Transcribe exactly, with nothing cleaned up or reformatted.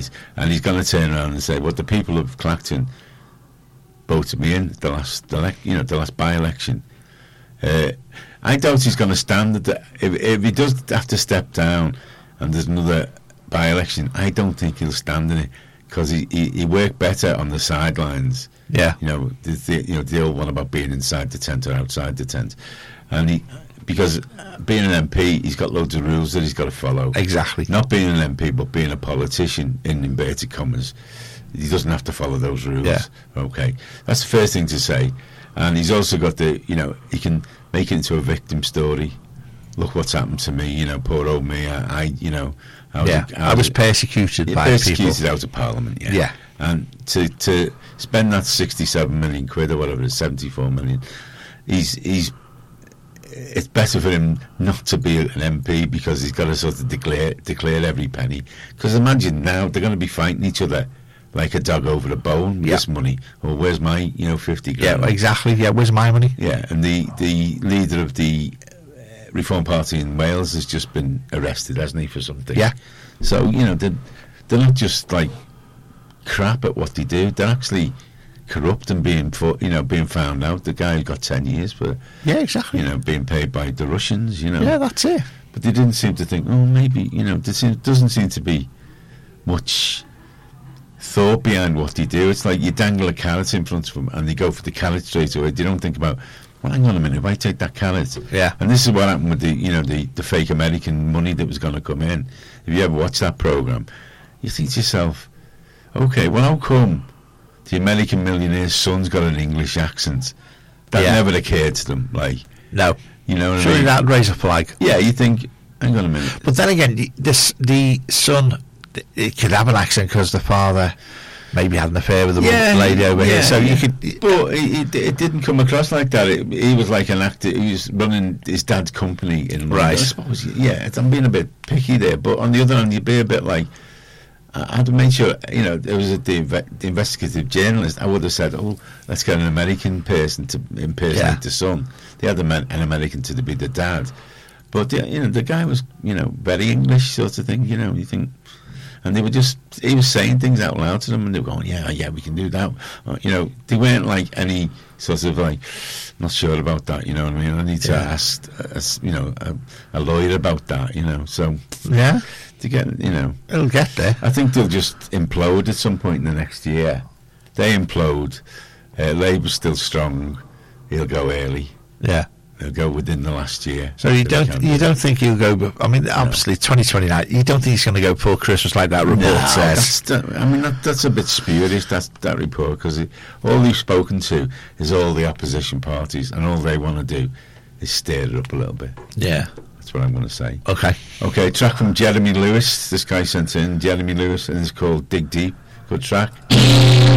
right? And he's going to turn around and say, "What the people of Clacton voted me in the last, the le- you know, the last by-election." Uh, I doubt he's going to stand at the, if, if he does have to step down and there's another by-election, I don't think he'll stand in it, because he, he, he worked better on the sidelines. Yeah. You know, the, the, you know, the old one about being inside the tent or outside the tent. And he, because being an M P, he's got loads of rules that he's got to follow. Exactly. Not being an M P, but being a politician, in inverted commas, he doesn't have to follow those rules. Yeah. Okay. That's the first thing to say. And he's also got the, you know, he can make it into a victim story. Look what's happened to me, you know, poor old me. I, I you know, I was, yeah. I I was was persecuted by persecuted people. out of Parliament. Yeah. Yeah. And to to spend that sixty-seven million quid or whatever it is, seventy-four million, he's he's. It's better for him not to be an M P, because he's got to sort of declare declare every penny. Because imagine now they're going to be fighting each other like a dog over a bone with Yeah. this money. Or where's my, you know, fifty grand? Yeah, exactly. Yeah, where's my money? Yeah, and the, the leader of the uh, Reform Party in Wales has just been arrested, hasn't he, for something? Yeah. So, you know, they're, they're not just like crap at what they do. They're actually corrupt and being, fo- you know, being found out. The guy got ten years for, Yeah, exactly. you know, being paid by the Russians, you know. Yeah, that's it. But they didn't seem to think, oh, maybe, you know, there seem, doesn't seem to be much thought behind what they do. It's like you dangle a carrot in front of them and they go for the carrot straight away. They don't think about, well, hang on a minute, if I take that carrot. Yeah. And this is what happened with the, you know, the, the fake American money that was going to come in. If you ever watch that programme, you think to yourself, okay, well, how come the American millionaire's son's got an English accent? That Yeah. never occurred to them. Like, No. you know what I Surely mean? that'd raise a flag. Yeah, you think, hang on a minute. But then again, the, this, the son, it could have an accent because the father maybe had an affair with the Yeah, lady over yeah, here. So yeah. you could. But it, it, it didn't come across like that. It, he was like an actor. He was running his dad's company in London. Right. I suppose, yeah, I'm being a bit picky there. But on the other hand, you'd be a bit like, I- I'd have made sure, you know, there was a, the, inve- the investigative journalist. I would have said, oh, let's get an American person to impersonate Yeah. the son. The other man, an American to be the dad. But, the, you know, the guy was, you know, very English sort of thing, you know, you think. And they were just, he was saying things out loud to them, and they were going, yeah, yeah, we can do that. Uh, you know, they weren't like any sort of like, not sure about that, you know what I mean? I need to Yeah. ask, uh, you know, a, a lawyer about that, you know. So, Yeah. to get, you know, It'll get there. I think they'll just implode at some point in the next year. They implode. Uh, Labour's still strong. He'll go early. Yeah. They'll go within the last year. So you If they don't can. you don't think he'll go? b- I mean, obviously twenty twenty-nine. You don't think he's going to go before Christmas like that report No, says? that's, that, I mean, that, that's a bit spurious, that, that report, because all he's spoken to is all the opposition parties, and all they want to do is stir it up a little bit. Yeah. That's what I'm going to say. Okay. Okay, track from Jeremy Lewis. This guy sent in, Jeremy Lewis, and it's called Dig Deep. Good track.